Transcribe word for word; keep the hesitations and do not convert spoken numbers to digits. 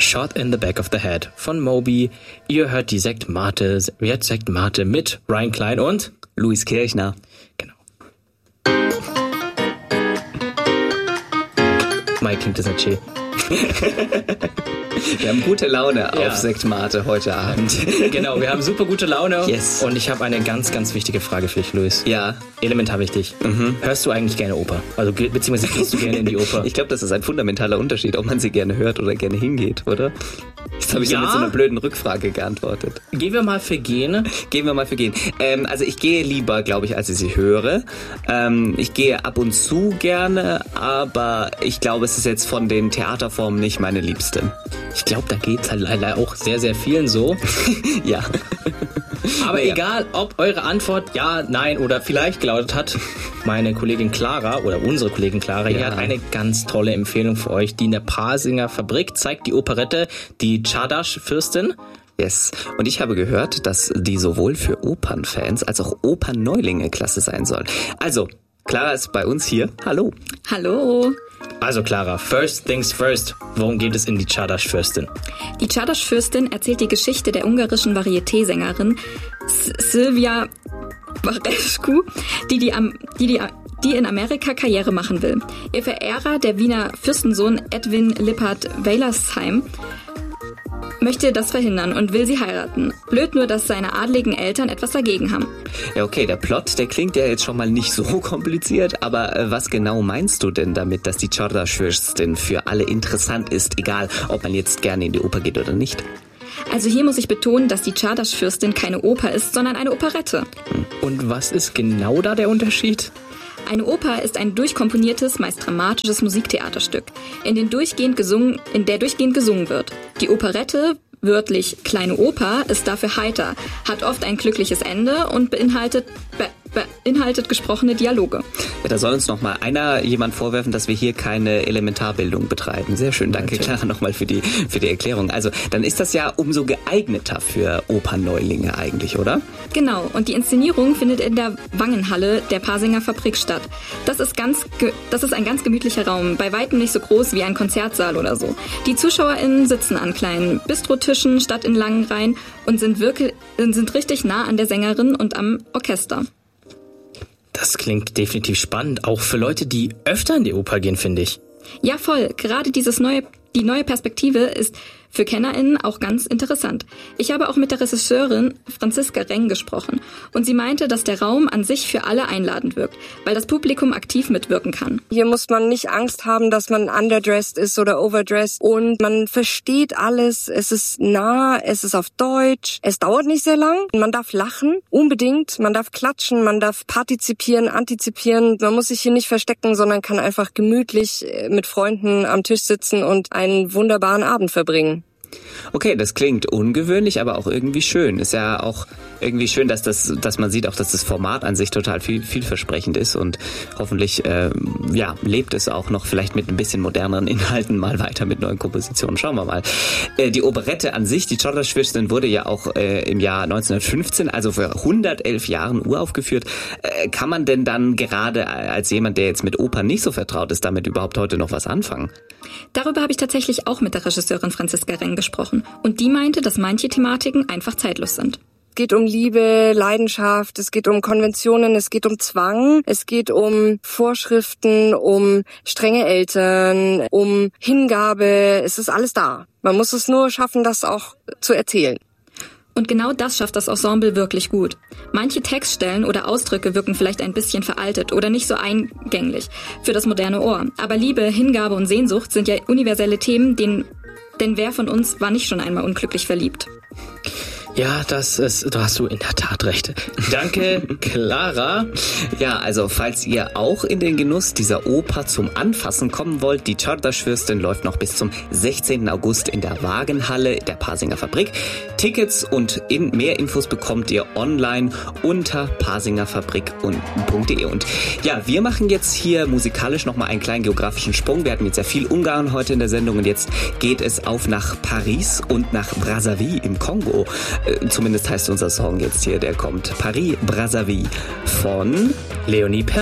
Shot in the Back of the Head von Moby. Ihr hört die Sekt Mate, jetzt Sekt Mate mit Ryan Klein und Luis Kirchner. Genau. Mike klingt das nicht schön. Wir haben gute Laune ja. auf Sekt Mate heute Abend. Genau, wir haben super gute Laune. Yes. Und ich habe eine ganz, ganz wichtige Frage für dich, Luis. Ja. Elementar wichtig. Mhm. Hörst du eigentlich gerne Oper? Also beziehungsweise gehst du gerne in die Oper? Ich glaube, das ist ein fundamentaler Unterschied, ob man sie gerne hört oder gerne hingeht, oder? Das habe ich ja mit so einer blöden Rückfrage geantwortet. Gehen wir mal für gehen. Gehen wir mal für gehen. Ähm, also ich gehe lieber, glaube ich, als ich sie höre. Ähm, ich gehe ab und zu gerne, aber ich glaube, es ist jetzt von den Theaterformen nicht meine liebste. Ich glaube, da geht's halt leider auch sehr, sehr vielen so. Ja. Aber naja. Egal, ob eure Antwort ja, nein oder vielleicht gelautet hat, meine Kollegin Clara oder unsere Kollegin Clara ja. hier hat eine ganz tolle Empfehlung für euch. Die in der Pasinger Fabrik zeigt die Operette Die Czardasch-Fürstin. Yes. Und ich habe gehört, dass die sowohl für Opernfans als auch Opernneulinge klasse sein soll. Also, Clara ist bei uns hier. Hallo. Hallo. Also Clara, first things first. Worum geht es in Die Czardasch-Fürstin? Die Czardasch-Fürstin erzählt die Geschichte der ungarischen Varieté-Sängerin Silvia Varescu, die die, die, die, die in Amerika Karriere machen will. Ihr Verehrer, der Wiener Fürstensohn Edwin Lippert-Weylersheim, möchte das verhindern und will sie heiraten. Blöd nur, dass seine adligen Eltern etwas dagegen haben. Ja, okay, der Plot, der klingt ja jetzt schon mal nicht so kompliziert, aber äh, was genau meinst du denn damit, dass die Czardasch-Fürstin für alle interessant ist, egal ob man jetzt gerne in die Oper geht oder nicht? Also hier muss ich betonen, dass die Czardasch-Fürstin keine Oper ist, sondern eine Operette. Und was ist genau da der Unterschied? Eine Oper ist ein durchkomponiertes, meist dramatisches Musiktheaterstück, in, den durchgehend gesungen, in der durchgehend gesungen wird. Die Operette, wörtlich kleine Oper, ist dafür heiter, hat oft ein glückliches Ende und beinhaltet, be, beinhaltet gesprochene Dialoge. Ja, da soll uns noch mal einer jemand vorwerfen, dass wir hier keine Elementarbildung betreiben. Sehr schön, danke Clara nochmal für die, für die Erklärung. Also dann ist das ja umso geeigneter für Opernneulinge eigentlich, oder? Genau, und die Inszenierung findet in der Wangenhalle der Pasinger Fabrik statt. Das ist, ganz, das ist ein ganz gemütlicher Raum, bei weitem nicht so groß wie ein Konzertsaal oder so. Die ZuschauerInnen sitzen an kleinen Bistrotischen statt in langen Reihen und sind, wirklich, sind richtig nah an der Sängerin und am Orchester. Das klingt definitiv spannend, auch für Leute, die öfter in die Oper gehen, finde ich. Ja, voll. Gerade dieses neue, die neue Perspektive ist für KennerInnen auch ganz interessant. Ich habe auch mit der Regisseurin Franziska Reng gesprochen und sie meinte, dass der Raum an sich für alle einladend wirkt, weil das Publikum aktiv mitwirken kann. Hier muss man nicht Angst haben, dass man underdressed ist oder overdressed und man versteht alles. Es ist nah, es ist auf Deutsch, es dauert nicht sehr lang. Man darf lachen, unbedingt, man darf klatschen, man darf partizipieren, antizipieren. Man muss sich hier nicht verstecken, sondern kann einfach gemütlich mit Freunden am Tisch sitzen und einen wunderbaren Abend verbringen. Okay, das klingt ungewöhnlich, aber auch irgendwie schön. Ist ja auch irgendwie schön, dass das, dass man sieht auch, dass das Format an sich total viel, vielversprechend ist und hoffentlich, äh, ja, lebt es auch noch vielleicht mit ein bisschen moderneren Inhalten mal weiter mit neuen Kompositionen. Schauen wir mal. Äh, die Operette an sich, die Czardasch-Fürstin, wurde ja auch äh, im Jahr neunzehnhundertfünfzehn, also vor hundertelf Jahren uraufgeführt. Äh, kann man denn dann gerade als jemand, der jetzt mit Opern nicht so vertraut ist, damit überhaupt heute noch was anfangen? Darüber habe ich tatsächlich auch mit der Regisseurin Franziska Reng gesprochen. Und die meinte, dass manche Thematiken einfach zeitlos sind. Es geht um Liebe, Leidenschaft, es geht um Konventionen, es geht um Zwang, es geht um Vorschriften, um strenge Eltern, um Hingabe. Es ist alles da. Man muss es nur schaffen, das auch zu erzählen. Und genau das schafft das Ensemble wirklich gut. Manche Textstellen oder Ausdrücke wirken vielleicht ein bisschen veraltet oder nicht so eingänglich für das moderne Ohr. Aber Liebe, Hingabe und Sehnsucht sind ja universelle Themen, denen, denn wer von uns war nicht schon einmal unglücklich verliebt? Ja, das ist, da hast du in der Tat recht. Danke, Clara. Ja, also falls ihr auch in den Genuss dieser Oper zum Anfassen kommen wollt, die Czardasch-Fürstin läuft noch bis zum sechzehnten August in der Wagenhalle der Pasinger Fabrik. Tickets und in mehr Infos bekommt ihr online unter pasingerfabrik punkt de. Und ja, wir machen jetzt hier musikalisch nochmal einen kleinen geografischen Sprung. Wir hatten jetzt ja viel Ungarn heute in der Sendung und jetzt geht es auf nach Paris und nach Brazzaville im Kongo. Zumindest heißt unser Song jetzt hier, der kommt Paris Brazzaville von Leonie Pernet.